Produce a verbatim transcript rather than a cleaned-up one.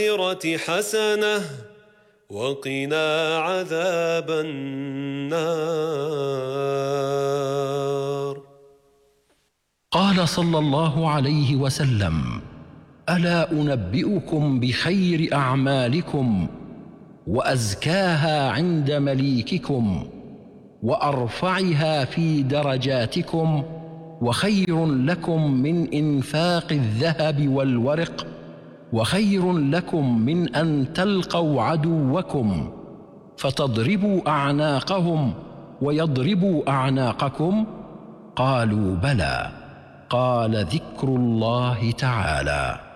الآخرة حسنة وقنا عذاب النار. قال صلى الله عليه وسلم: ألا أنبئكم بخير أعمالكم وأزكاها عند مليككم وأرفعها في درجاتكم وخير لكم من إنفاق الذهب والورق وخير لكم من أن تلقوا عدوكم فتضربوا أعناقهم ويضربوا أعناقكم؟ قالوا: بلى. قال: ذكر الله تعالى.